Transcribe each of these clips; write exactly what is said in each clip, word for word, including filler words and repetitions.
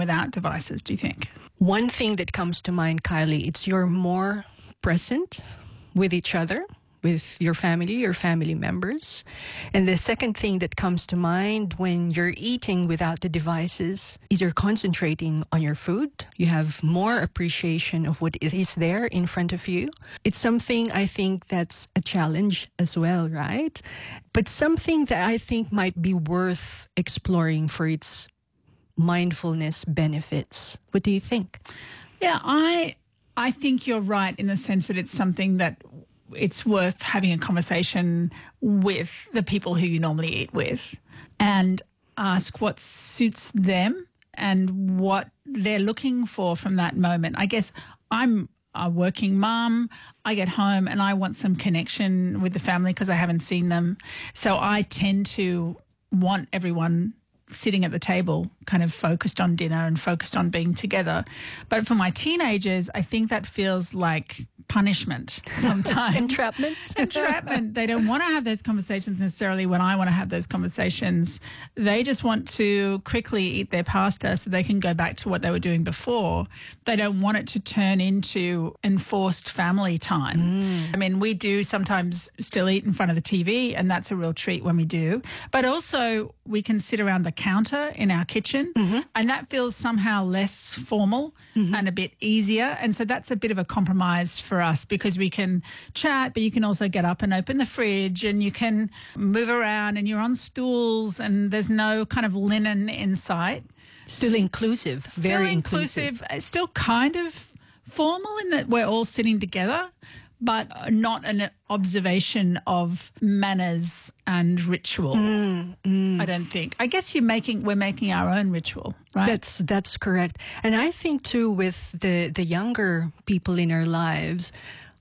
without devices, do you think? One thing that comes to mind, Kylie, it's you're more present with each other, with your family, your family members. And the second thing that comes to mind when you're eating without the devices is you're concentrating on your food. You have more appreciation of what is there in front of you. It's something I think that's a challenge as well, right? But something that I think might be worth exploring for its mindfulness benefits. What do you think? Yeah, I I think you're right in the sense that it's something that it's worth having a conversation with the people who you normally eat with and ask what suits them and what they're looking for from that moment. I guess I'm a working mum. I get home and I want some connection with the family because I haven't seen them. So I tend to want everyone sitting at the table kind of focused on dinner and focused on being together. But for my teenagers, I think that feels like punishment sometimes. Entrapment. Entrapment. They don't want to have those conversations necessarily when I want to have those conversations. They just want to quickly eat their pasta so they can go back to what they were doing before. They don't want it to turn into enforced family time. Mm. I mean, we do sometimes still eat in front of the T V, and that's a real treat when we do. But also we can sit around the counter in our kitchen, mm-hmm. and that feels somehow less formal mm-hmm. and a bit easier. And so that's a bit of a compromise for us because we can chat, but you can also get up and open the fridge and you can move around and you're on stools and there's no kind of linen in sight. Still inclusive, still very inclusive. inclusive. Still kind of formal in that we're all sitting together, but not an observation of manners and ritual. Mm, mm. I don't think. I guess you're making we're making our own ritual, right? That's that's correct. And I think too with the the younger people in our lives,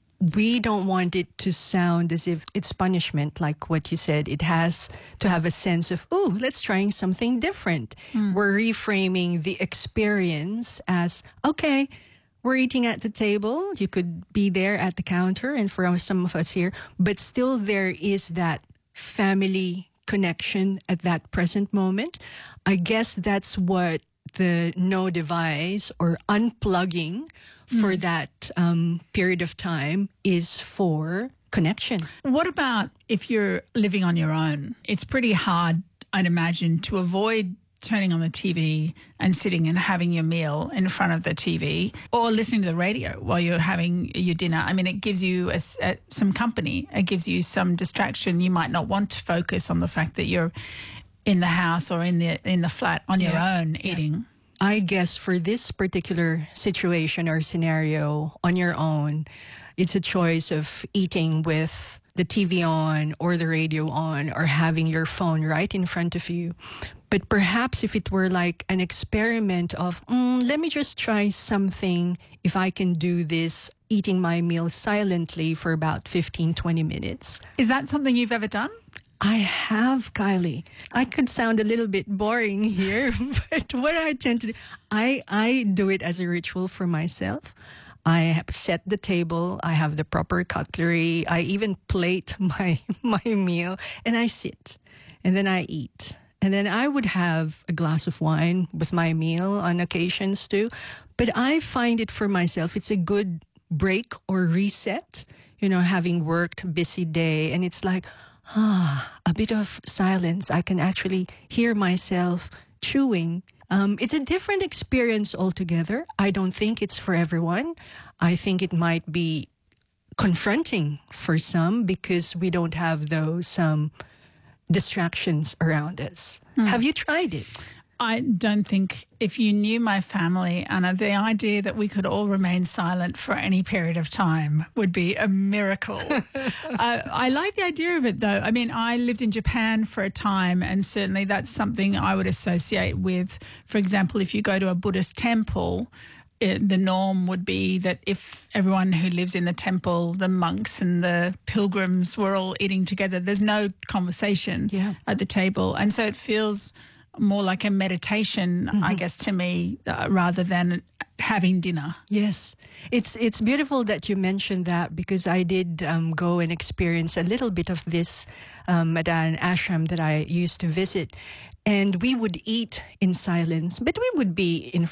we don't want it to sound as if it's punishment, like what you said. It has to have a sense of, oh, let's try something different. Mm. We're reframing the experience as, okay, we're eating at the table. You could be there at the counter, and for some of us here, but still there is that family connection at that present moment. I guess that's what the no device or unplugging for mm. that um, period of time is for connection. What about if you're living on your own? It's pretty hard, I'd imagine, to avoid turning on the T V and sitting and having your meal in front of the T V or listening to the radio while you're having your dinner. I mean, it gives you a, a, some company. It gives you some distraction. You might not want to focus on the fact that you're in the house or in the in the flat on yeah. your own yeah. eating. I guess for this particular situation or scenario on your own, it's a choice of eating with the T V on or the radio on or having your phone right in front of you. But perhaps if it were like an experiment of, mm, let me just try something, if I can do this, eating my meal silently for about fifteen, twenty minutes. Is that something you've ever done? I have, Kylie. I could sound a little bit boring here, but what I tend to do, I, I do it as a ritual for myself. I have set the table. I have the proper cutlery. I even plate my my meal, and I sit, and then I eat. And then I would have a glass of wine with my meal on occasions too. But I find it for myself, it's a good break or reset, you know, having worked a busy day. And it's like, ah, a bit of silence. I can actually hear myself chewing. Um, it's a different experience altogether. I don't think it's for everyone. I think it might be confronting for some because we don't have those um, distractions around us. Hmm. Have you tried it? I don't think, if you knew my family, Anna, the idea that we could all remain silent for any period of time would be a miracle. uh, I like the idea of it, though. I mean, I lived in Japan for a time, and certainly that's something I would associate with. For example, if you go to a Buddhist temple, it, the norm would be that if everyone who lives in the temple, the monks and the pilgrims, were all eating together, there's no conversation yeah. at the table. And so it feels more like a meditation, mm-hmm. I guess, to me, uh, rather than having dinner. Yes. It's it's beautiful that you mentioned that, because I did um, go and experience a little bit of this um, at an ashram that I used to visit. And we would eat in silence, but we would be in